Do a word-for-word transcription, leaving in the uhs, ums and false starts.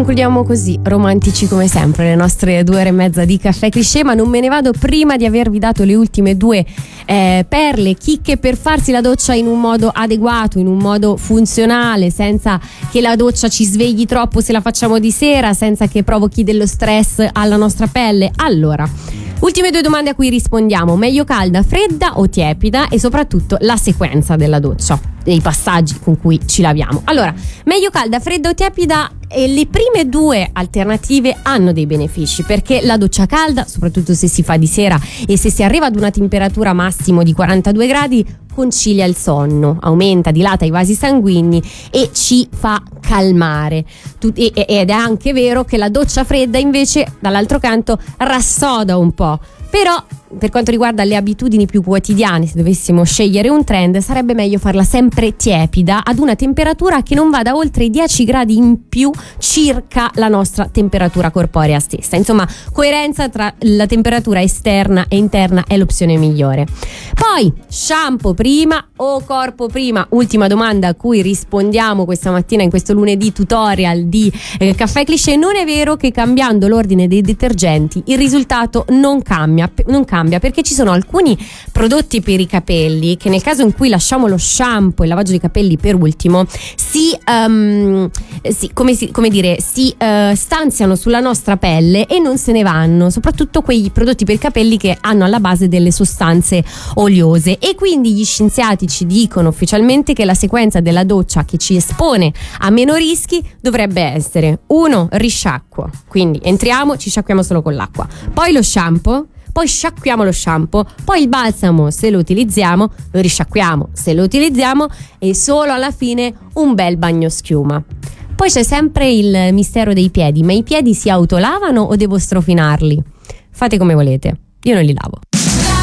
concludiamo così, romantici come sempre, le nostre due ore e mezza di Caffè Cliché, ma non me ne vado prima di avervi dato le ultime due eh, perle, chicche per farsi la doccia in un modo adeguato, in un modo funzionale, senza che la doccia ci svegli troppo se la facciamo di sera, senza che provochi dello stress alla nostra pelle. Allora, ultime due domande a cui rispondiamo: meglio calda, fredda o tiepida, e soprattutto la sequenza della doccia, i passaggi con cui ci laviamo. Allora, meglio calda, fredda o tiepida, e le prime due alternative hanno dei benefici, perché la doccia calda, soprattutto se si fa di sera e se si arriva ad una temperatura massimo di quarantadue gradi, concilia il sonno, aumenta, dilata i vasi sanguigni e ci fa calmare. Ed è anche vero che la doccia fredda invece, dall'altro canto, rassoda un po'. Però per quanto riguarda le abitudini più quotidiane, se dovessimo scegliere un trend, sarebbe meglio farla sempre tiepida, ad una temperatura che non vada oltre i dieci gradi in più circa la nostra temperatura corporea stessa. Insomma, coerenza tra la temperatura esterna e interna è l'opzione migliore. Poi, shampoo prima o corpo prima? Ultima domanda a cui rispondiamo questa mattina in questo lunedì tutorial di eh, Caffè Cliché. Non è vero che cambiando l'ordine dei detergenti il risultato non cambia, non cambia, perché ci sono alcuni prodotti per i capelli che, nel caso in cui lasciamo lo shampoo e il lavaggio dei capelli per ultimo, si, um, si, come, si come dire si uh, stanziano sulla nostra pelle e non se ne vanno, soprattutto quei prodotti per i capelli che hanno alla base delle sostanze oliose. E quindi gli scienziati ci dicono ufficialmente che la sequenza della doccia che ci espone a meno rischi dovrebbe essere: uno, risciacquo, quindi entriamo, ci sciacquiamo solo con l'acqua, poi lo shampoo, poi sciacquiamo lo shampoo, poi il balsamo se lo utilizziamo, lo risciacquiamo se lo utilizziamo, e solo alla fine un bel bagno schiuma. Poi c'è sempre il mistero dei piedi: ma i piedi si autolavano o devo strofinarli? Fate come volete, io non li lavo.